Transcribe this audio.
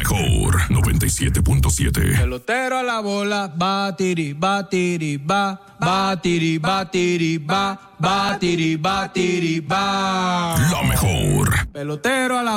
mejor 97.7. Pelotero a la bola, batiri, batiri, ba, batiri, batiri, ba, batiri, batiri, ba. La mejor. Pelotero a la